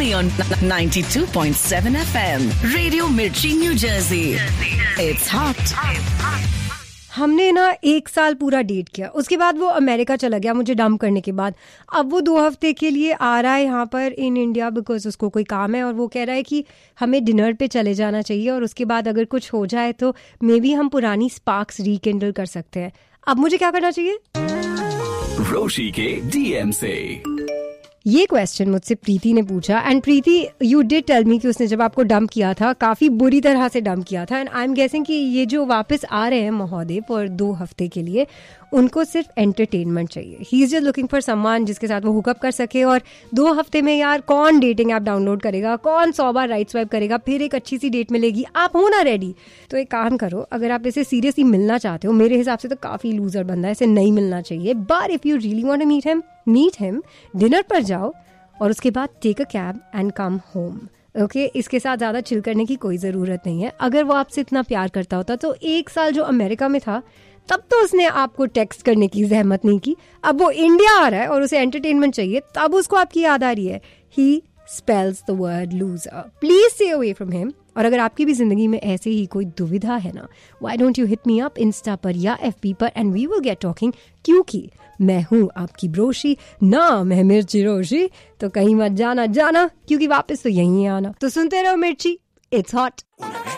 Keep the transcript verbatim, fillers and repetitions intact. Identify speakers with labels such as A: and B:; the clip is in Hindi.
A: only on ninety-two point seven F M. Radio Mirchi, New Jersey. It's hot.
B: हमने ना एक साल पूरा डेट किया, उसके बाद वो अमेरिका चला गया मुझे डंप करने के बाद. अब वो दो हफ्ते के लिए आ रहा है यहाँ पर इन इंडिया बिकॉज उसको कोई काम है और वो कह रहा है कि हमें डिनर पे चले जाना चाहिए और उसके बाद अगर कुछ हो जाए तो मे बी हम पुरानी स्पार्क्स रिकिंडल कर सकते हैं. अब मुझे क्या करना चाहिए?
C: रोशी के डीएम से
B: ये क्वेश्चन मुझसे प्रीति ने पूछा. And Preeti, you did tell me कि उसने जब आपको डंप किया था काफ़ी बुरी तरह से डंप किया था. एंड आई एम गेसिंग कि ये जो वापस आ रहे हैं महोदय फॉर दो हफ्ते के लिए, उनको सिर्फ एंटरटेनमेंट चाहिए. He is just looking for someone जिसके साथ वो हुकअप कर सके. और दो हफ्ते में यार कौन डेटिंग ऐप डाउनलोड करेगा, कौन सौ बार राइट स्वाइप करेगा, फिर एक अच्छी सी डेट मिलेगी. आप हो ना रेडी? तो एक काम करो, अगर आप इसे सीरियसली मिलना चाहते हो, मेरे हिसाब से तो काफ़ी लूजर बंदा है, इसे नहीं मिलना चाहिए. But if you really want to meet him, meet him, dinner पर जाओ और उसके बाद take a cab and come home. Okay, इसके साथ ज़्यादा चिल करने की कोई ज़रूरत नहीं है. अगर वो आपसे इतना प्यार करता होता तो एक साल जो अमेरिका में था तब तो उसने आपको टेक्स्ट करने की जहमत नहीं की. अब वो इंडिया आ रहा है और उसे एंटरटेनमेंट चाहिए, तब उसको आपकी याद आ रही है. ही spells the word loser. Please stay away from him. और अगर आपकी भी जिंदगी में ऐसे ही कोई दुविधा है ना, why don't you hit me up Insta पर या एफबी पर and we will get talking. क्योंकि मैं हूँ आपकी ब्रोशी, नाम है मिर्ची रोशी. तो कहीं मत जाना जाना क्योंकि वापस तो यहीं आना. तो सुनते रहो मिर्ची, इट्स हॉट.